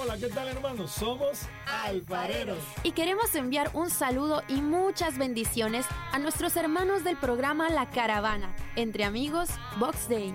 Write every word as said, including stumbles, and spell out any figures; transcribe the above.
Hola, ¿qué tal, hermanos? Somos Alfareros. Y queremos enviar un saludo y muchas bendiciones a nuestros hermanos del programa La Caravana, Entre Amigos, Box Day.